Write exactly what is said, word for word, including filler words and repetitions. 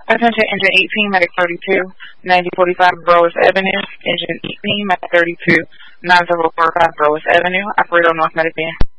Attention, engine eighteen, medic thirty-two, ninety forty-five Burroughs Avenue. Engine eighteen, medic thirty-two, nine zero four five Burroughs Avenue. Operator North Medic Band.